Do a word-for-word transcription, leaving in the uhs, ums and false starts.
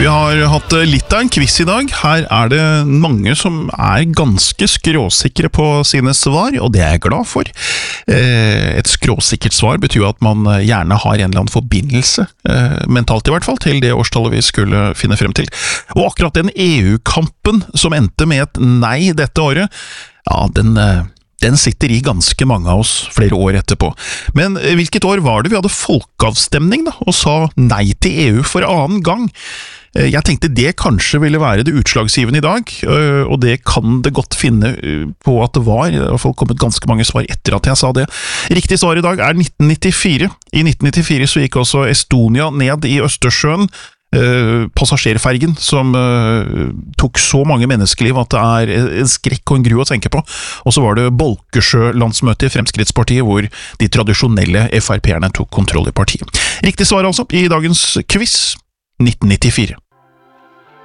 Vi har hatt litt av en quiz i dag. Her er det mange som er ganske skråsikre på sine svar, og det er jeg glad for. Et skråsikkert svar betyr at man gjerne har en eller annen forbindelse, mentalt i hvert fall, til det årstallet vi skulle finne frem til. Og akkurat den E U-kampen som endte med et nei dette året, ja, den... Den sitter i ganske mange av oss flere år etterpå. Men hvilket år var det vi hadde folkeavstemning da, og sa nei til E U for annen gang? Jeg tenkte det kanskje ville være det utslagsgivende i dag, og det kan det godt finne på at det var. Det har i hvert fall kommet ganske mange svar etter at jeg sa det. Riktig svar i dag er nitten nittifire. I nitten nittifire så gikk også Estonia ned i Østersjøen, Uh, passasjerfergen som uh, tok så mange menneskeliv at det er en skrekk og en gru å tenke på. Og så var det Bolkesjø-landsmøte i Fremskrittspartiet hvor de tradisjonelle F R P-erne tok kontroll i partiet. Riktig svar altså i dagens quiz nitten nittifire.